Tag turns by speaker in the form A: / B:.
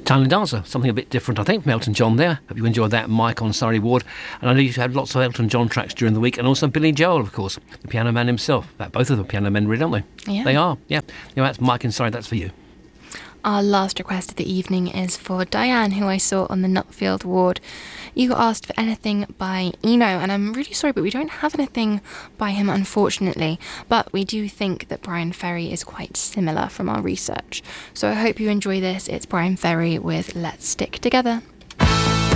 A: Timely Dancer, something a bit different, I think, from Elton John there. Hope you enjoyed that, Mike on Surrey Ward. And I know you've had lots of Elton John tracks during the week, and also Billy Joel, of course, the piano man himself. In fact, both of them are piano men, really, aren't they?
B: Yeah.
A: They are, yeah. That's Mike in Surrey, that's for you.
B: Our last request of the evening is for Diane, who I saw on the Nutfield ward. You asked for anything by Eno, and I'm really sorry, but we don't have anything by him, unfortunately. But we do think that Brian Ferry is quite similar from our research. So I hope you enjoy this. It's Brian Ferry with Let's Stick Together.